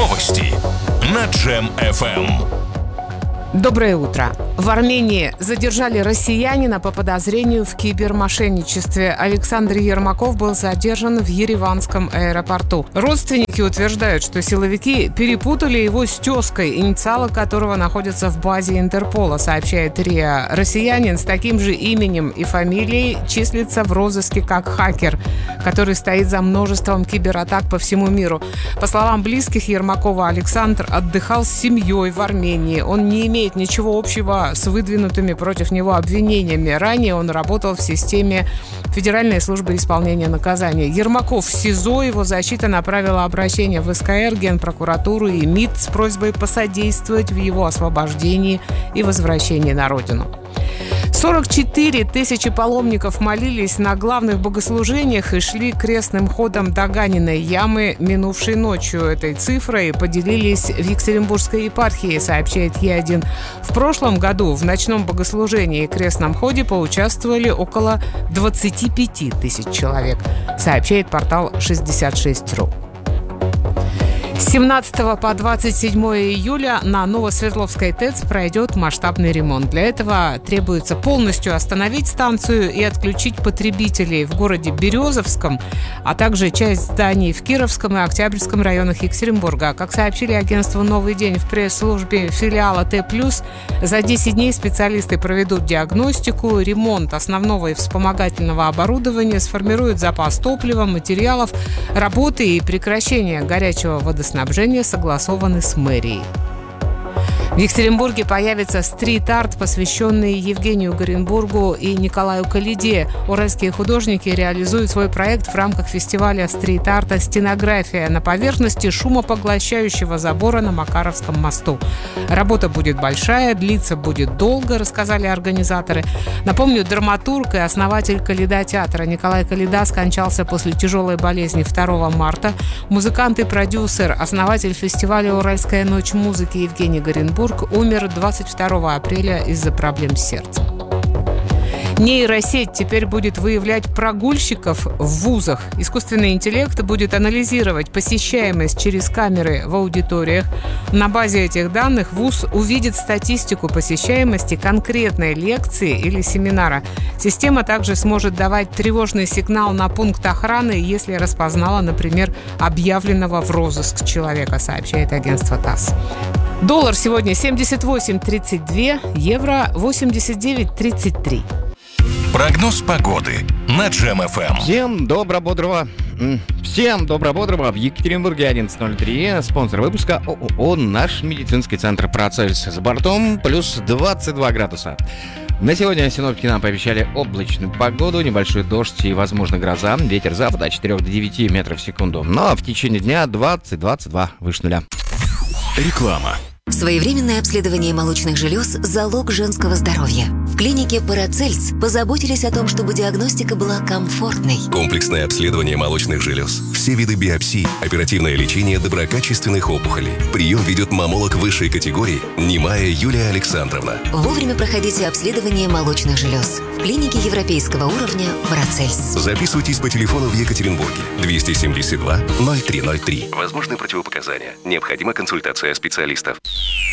Новости на Джем FM. Доброе утро. В Армении задержали россиянина по подозрению в кибермошенничестве. Александр Ермаков был задержан в Ереванском аэропорту. Родственники утверждают, что силовики перепутали его с тезкой, инициалы которого находятся в базе Интерпола, сообщает РИА. Россиянин с таким же именем и фамилией числится в розыске как хакер, который стоит за множеством кибератак по всему миру. По словам близких Ермакова, Александр отдыхал с семьей в Армении. Он не имеет ничего общего с выдвинутыми против него обвинениями. Ранее он работал в системе Федеральной службы исполнения наказания. Ермаков в СИЗО. Его защита направила обращение в СКР, Генпрокуратуру и МИД с просьбой посодействовать в его освобождении и возвращении на родину. 44 тысячи паломников молились на главных богослужениях и шли крестным ходом до Ганиной ямы минувшей ночью. Этой цифрой поделились в Екатеринбургской епархии, сообщает Е1. В прошлом году в ночном богослужении и крестном ходе поучаствовали около 25 тысяч человек, сообщает портал 66.ru. С 17 по 27 июля на Новосвердловской ТЭЦ пройдет масштабный ремонт. Для этого требуется полностью остановить станцию и отключить потребителей в городе Березовском, а также часть зданий в Кировском и Октябрьском районах Екатеринбурга. Как сообщили агентству «Новый день» в пресс-службе филиала Т+, за 10 дней специалисты проведут диагностику, ремонт основного и вспомогательного оборудования, сформируют запас топлива, материалов, работы и прекращение горячего водоснабжения согласованы с мэрией. В Екатеринбурге появится стрит-арт, посвященный Евгению Горенбургу и Николаю Калиде. Уральские художники реализуют свой проект в рамках фестиваля стрит-арта «Стенография» на поверхности шумопоглощающего забора на Макаровском мосту. Работа будет большая, длиться будет долго, рассказали организаторы. Напомню, драматург и основатель Калида театра Николай Калида скончался после тяжелой болезни 2 марта. Музыкант и продюсер, основатель фестиваля «Уральская ночь музыки» Евгений Горенбург умер 22 апреля из-за проблем с сердцем. Нейросеть теперь будет выявлять прогульщиков в вузах. Искусственный интеллект будет анализировать посещаемость через камеры в аудиториях. На базе этих данных вуз увидит статистику посещаемости конкретной лекции или семинара. Система также сможет давать тревожный сигнал на пункт охраны, если распознала, например, объявленного в розыск человека, сообщает агентство ТАСС. Доллар сегодня 78.32, евро 89.33. Прогноз погоды на Джем FM. Всем добро-бодрого в Екатеринбурге 11:03. Спонсор выпуска ООО «Наш медицинский центр Процельс». За бортом плюс 22 градуса. На сегодня синоптики нам пообещали облачную погоду, небольшой дождь и, возможно, гроза. Ветер запада от 4 до 9 метров в секунду. Но в течение дня 20-22 выше нуля. Реклама. Своевременное обследование молочных желез – залог женского здоровья. В клинике Парацельс позаботились о том, чтобы диагностика была комфортной. Комплексное обследование молочных желез, все виды биопсий, оперативное лечение доброкачественных опухолей. Прием ведет маммолог высшей категории Немая Юлия Александровна. Вовремя проходите обследование молочных желез. В клинике европейского уровня Парацельс. Записывайтесь по телефону в Екатеринбурге 272 0303. Возможны противопоказания. Необходима консультация специалистов.